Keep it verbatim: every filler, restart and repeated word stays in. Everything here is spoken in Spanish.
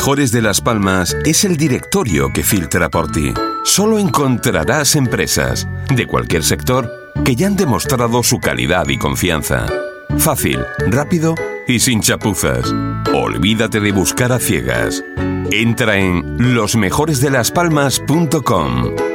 Mejores de Las Palmas es el directorio que filtra por ti. Solo encontrarás empresas, de cualquier sector, que ya han demostrado su calidad y confianza. Fácil, rápido y sin chapuzas. Olvídate de buscar a ciegas. Entra en los mejores de las palmas punto com.